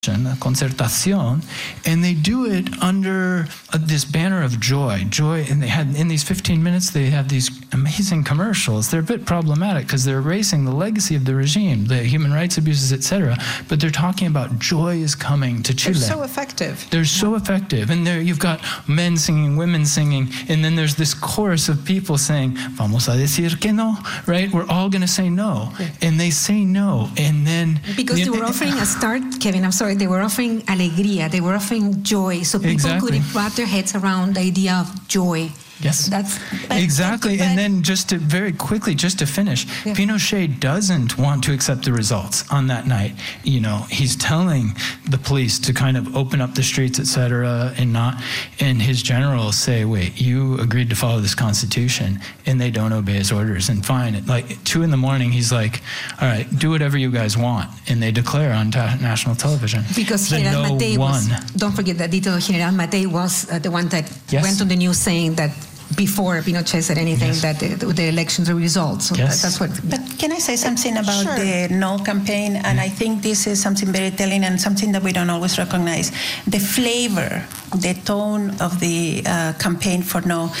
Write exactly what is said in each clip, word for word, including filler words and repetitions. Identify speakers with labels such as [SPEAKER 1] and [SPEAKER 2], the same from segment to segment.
[SPEAKER 1] Concertación, and they do it under uh, this banner of joy, joy, and they had, in these fifteen minutes, they have these amazing commercials. They're a bit problematic because they're erasing the legacy of the regime, the human rights abuses, et cetera, but they're talking about joy is coming to Chile.
[SPEAKER 2] They're so effective.
[SPEAKER 1] They're so effective, and there you've got men singing, women singing, and then there's this chorus of people saying, vamos a decir que no, right? We're all going to say no, yeah. And they say no, and then...
[SPEAKER 3] Because they were offering a start, Kevin, I'm sorry, they were offering alegría, they were offering joy, so people
[SPEAKER 1] exactly.
[SPEAKER 3] could wrap their heads around the idea of joy.
[SPEAKER 1] Yes,
[SPEAKER 3] that's
[SPEAKER 1] but, exactly. But, and then just to very quickly, just to finish, yeah. Pinochet doesn't want to accept the results on that night. You know, he's telling the police to kind of open up the streets, et cetera, and not. And his generals say, "Wait, you agreed to follow this constitution," and they don't obey his orders. And fine, like two in the morning, he's like, "All right, do whatever you guys want," and they declare on ta- national television.
[SPEAKER 3] Because
[SPEAKER 1] the
[SPEAKER 3] General
[SPEAKER 1] no
[SPEAKER 3] Matei
[SPEAKER 1] won.
[SPEAKER 3] was. Don't forget that Dito General Matei was uh, the one that
[SPEAKER 1] yes.
[SPEAKER 3] went on the news saying that. Before Pinochet said anything, yes. that the, the elections are results. So
[SPEAKER 1] yes.
[SPEAKER 3] that, that's what.
[SPEAKER 4] But can I say something about
[SPEAKER 3] sure.
[SPEAKER 4] the No campaign? And I think this is something very telling and something that we don't always recognize. The flavor, the tone of the uh, campaign for No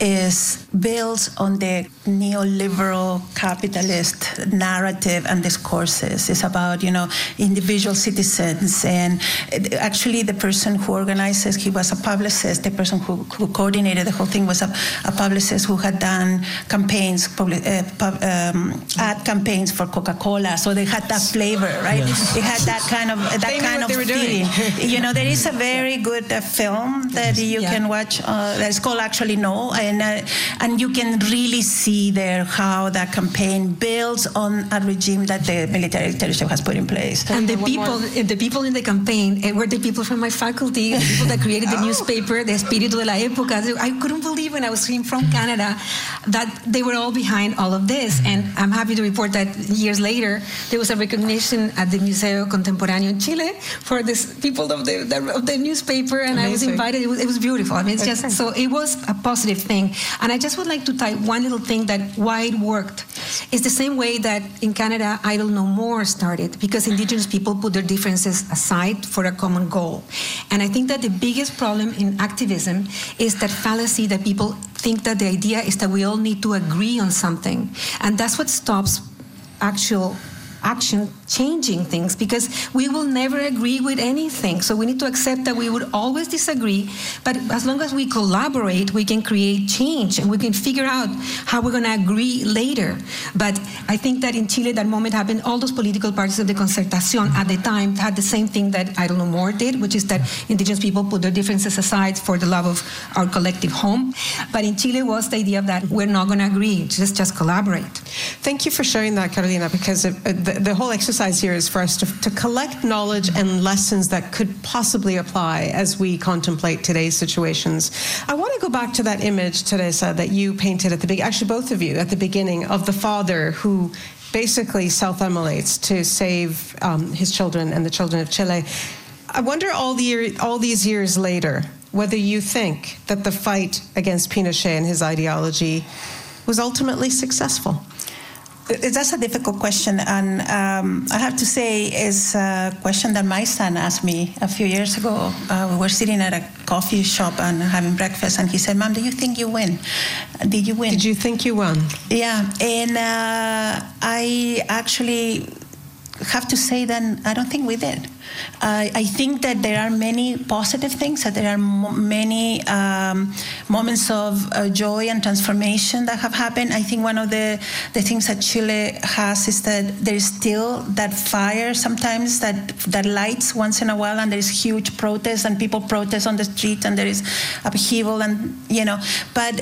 [SPEAKER 4] is built on the neoliberal capitalist narrative and discourses. It's about, you know, individual citizens. And actually the person who organizes, he was a publicist. The person who, who coordinated the whole thing was a, a publicist who had done campaigns, public, uh, pub, um, ad campaigns for Coca-Cola. So they had that flavor, right?
[SPEAKER 1] Yes.
[SPEAKER 4] They had that kind of that
[SPEAKER 3] they
[SPEAKER 4] kind of feeling. You know, there is a very good uh, film that you yeah. can watch uh, that's called actually No. And, uh, and you can really see there how that campaign builds on a regime that the military dictatorship has put in place.
[SPEAKER 3] And the people, the people in the campaign were the people from my faculty, the people that created the oh. newspaper, the Espíritu de la Época. I couldn't believe when I was seeing from Canada that they were all behind all of this. And I'm happy to report that years later, there was a recognition at the Museo Contemporáneo in Chile for this people of the, the, of the newspaper, and Amazing. I was invited. It was, it was beautiful. I mean, it's just, so it was a positive thing. And I just would like to tie one little thing that why it worked. It's the same way that in Canada, Idle No More started, because Indigenous people put their differences aside for a common goal. And I think that the biggest problem in activism is that fallacy that people think that the idea is that we all need to agree on something. And that's what stops actual action changing things, because we will never agree with anything. So we need to accept that we would always disagree, but as long as we collaborate, we can create change and we can figure out how we're going to agree later. But I think that in Chile, that moment happened. All those political parties of the Concertación at the time had the same thing that Idle No More did, which is that indigenous people put their differences aside for the love of our collective home. But in Chile was the idea of that we're not going to agree, just, just collaborate.
[SPEAKER 2] Thank you for sharing that, Carolina, because of, uh, the, the whole exercise here is for us to, to collect knowledge and lessons that could possibly apply as we contemplate today's situations. I want to go back to that image, Teresa, that you painted at the beginning, actually both of you, at the beginning, of the father who basically self-immolates to save um, his children and the children of Chile. I wonder all, the year, all these years later whether you think that the fight against Pinochet and his ideology was ultimately successful.
[SPEAKER 4] That's a difficult question, and um, I have to say it's a question that my son asked me a few years ago. Uh, we were sitting at a coffee shop and having breakfast, and he said, "Mom, do you think you win? Did you win?"
[SPEAKER 2] Did you think you won?
[SPEAKER 4] Yeah, and uh, I actually have to say that I don't think we did. Uh, I think that there are many positive things, that there are m- many um, moments of uh, joy and transformation that have happened. I think one of the, the things that Chile has is that there is still that fire sometimes that, that lights once in a while, and there is huge protest and people protest on the street and there is upheaval, and, you know, but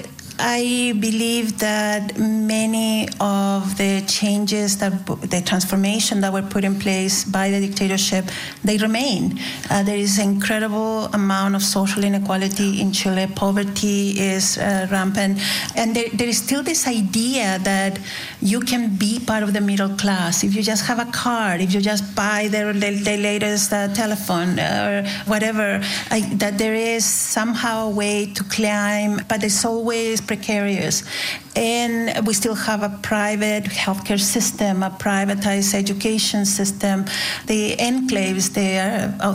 [SPEAKER 4] I believe that many of the changes, that the transformation that were put in place by the dictatorship, they remain. Uh, there is an incredible amount of social inequality in Chile. Poverty is uh, rampant. And there, there is still this idea that you can be part of the middle class if you just have a card, if you just buy the, the, the latest uh, telephone or whatever, I, that there is somehow a way to climb, but there's always precarious. And we still have a private healthcare system, a privatized education system. The enclaves, they are